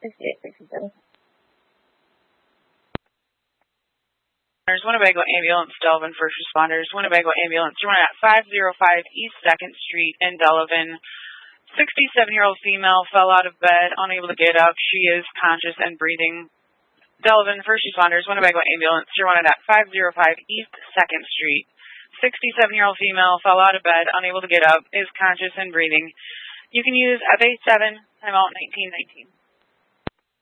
6867. Winnebago Ambulance, Delavan First Responders. Winnebago Ambulance, you're at 505 East 2nd Street in Delavan. 67-year-old female fell out of bed, unable to get up. She is conscious and breathing. Delavan First Responders, Winnebago Ambulance, you're at 505 East 2nd Street. 67-year-old female fell out of bed, unable to get up, is conscious and breathing. You can use FA7, timeout 1919.